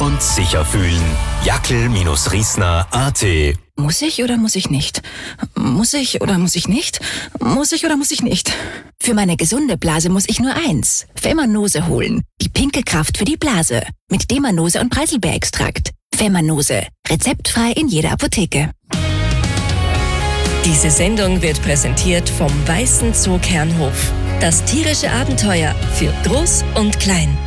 und sicher fühlen. Jackel-Riesner.at. Muss ich oder muss ich nicht? Muss ich oder muss ich nicht? Muss ich oder muss ich nicht? Für meine gesunde Blase muss ich nur eins: Femanose holen. Die pinke Kraft für die Blase. Mit Demanose und Preiselbeerextrakt. Femanose. Rezeptfrei in jeder Apotheke. Diese Sendung wird präsentiert vom Weißen Zoo Kernhof. Das tierische Abenteuer für Groß und Klein.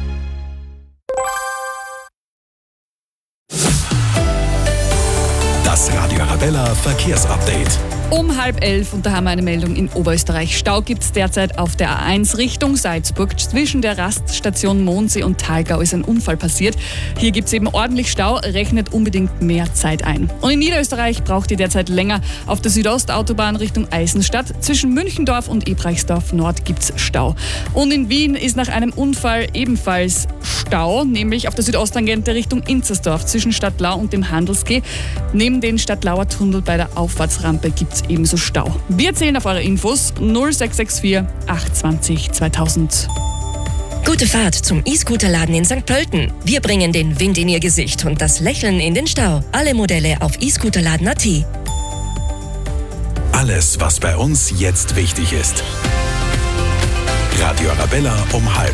Das Radio Arabella Verkehrsupdate. Um 10:30 und da haben wir eine Meldung in Oberösterreich. Stau gibt es derzeit auf der A1 Richtung Salzburg. Zwischen der Raststation Mondsee und Thalgau ist ein Unfall passiert. Hier gibt es eben ordentlich Stau, rechnet unbedingt mehr Zeit ein. Und in Niederösterreich braucht ihr derzeit länger. Auf der Südostautobahn Richtung Eisenstadt. Zwischen Münchendorf und Ebrachsdorf Nord gibt es Stau. Und in Wien ist nach einem Unfall ebenfalls Stau, nämlich auf der Südosttangente Richtung Inzersdorf zwischen Stadtlau und dem Handelsquai. Neben den Stadtlauer Tunnel bei der Auffahrtsrampe gibt es ebenso Stau. Wir zählen auf eure Infos 0664 820 2000. Gute Fahrt zum E-Scooter-Laden in St. Pölten. Wir bringen den Wind in Ihr Gesicht und das Lächeln in den Stau. Alle Modelle auf e-Scooterladen.at. Alles, was bei uns jetzt wichtig ist. Radio Arabella um 10:30.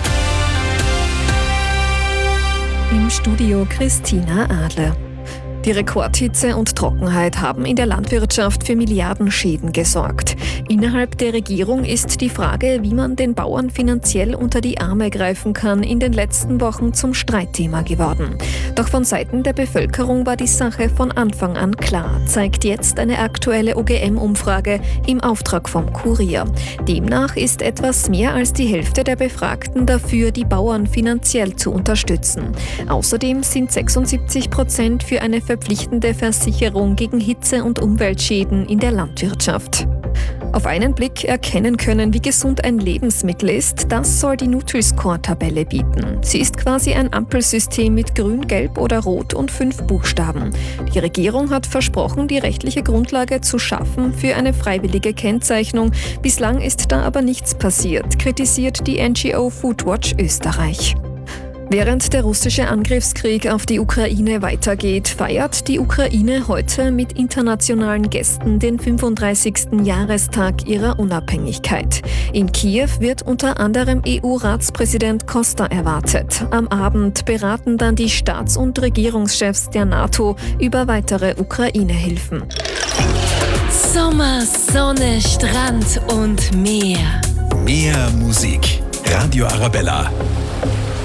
Im Studio Christina Adler. Die Rekordhitze und Trockenheit haben in der Landwirtschaft für Milliardenschäden gesorgt. Innerhalb der Regierung ist die Frage, wie man den Bauern finanziell unter die Arme greifen kann, in den letzten Wochen zum Streitthema geworden. Doch von Seiten der Bevölkerung war die Sache von Anfang an klar, zeigt jetzt eine aktuelle OGM-Umfrage im Auftrag vom Kurier. Demnach ist etwas mehr als die Hälfte der Befragten dafür, die Bauern finanziell zu unterstützen. Außerdem sind 76% für eine verpflichtende Versicherung gegen Hitze- und Umweltschäden in der Landwirtschaft. Auf einen Blick erkennen können, wie gesund ein Lebensmittel ist, das soll die Nutri-Score-Tabelle bieten. Sie ist quasi ein Ampelsystem mit Grün, Gelb oder Rot und 5 Buchstaben. Die Regierung hat versprochen, die rechtliche Grundlage zu schaffen für eine freiwillige Kennzeichnung. Bislang ist da aber nichts passiert, kritisiert die NGO Foodwatch Österreich. Während der russische Angriffskrieg auf die Ukraine weitergeht, feiert die Ukraine heute mit internationalen Gästen den 35. Jahrestag ihrer Unabhängigkeit. In Kiew wird unter anderem EU-Ratspräsident Costa erwartet. Am Abend beraten dann die Staats- und Regierungschefs der NATO über weitere Ukraine-Hilfen. Sommer, Sonne, Strand und Meer. Mehr Musik. Radio Arabella.